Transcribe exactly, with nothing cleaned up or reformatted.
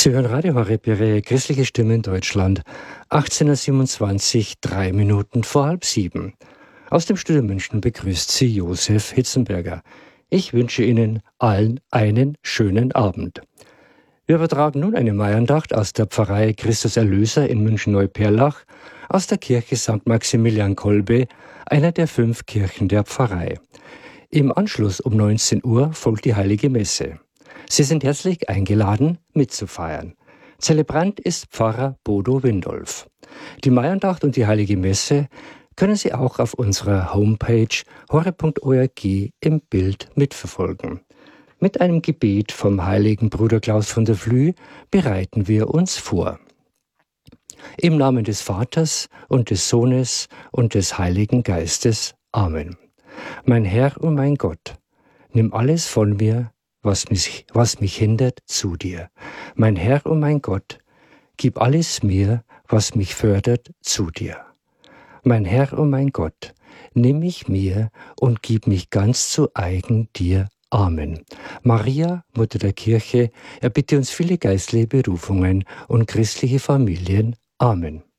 Sie hören Radio Horeb, Ihre christliche Stimme in Deutschland, achtzehnhundertsiebenundzwanzig, drei Minuten vor halb sieben. Aus dem Studio München begrüßt Sie Josef Hitzenberger. Ich wünsche Ihnen allen einen schönen Abend. Wir übertragen nun eine Maiandacht aus der Pfarrei Christus Erlöser in München-Neuperlach, aus der Kirche Sankt Maximilian Kolbe, einer der fünf Kirchen der Pfarrei. Im Anschluss um neunzehn Uhr folgt die Heilige Messe. Sie sind herzlich eingeladen, mitzufeiern. Zelebrant ist Pfarrer Bodo Windolf. Die Maiandacht und die Heilige Messe können Sie auch auf unserer Homepage horeb punkt org im Bild mitverfolgen. Mit einem Gebet vom heiligen Bruder Klaus von der Flüe bereiten wir uns vor. Im Namen des Vaters und des Sohnes und des Heiligen Geistes. Amen. Mein Herr und mein Gott, nimm alles von mir, was mich, was mich hindert, zu dir. Mein Herr und mein Gott, gib alles mir, was mich fördert, zu dir. Mein Herr und mein Gott, nimm mich mir und gib mich ganz zu eigen dir. Amen. Maria, Mutter der Kirche, erbitte uns viele geistliche Berufungen und christliche Familien. Amen.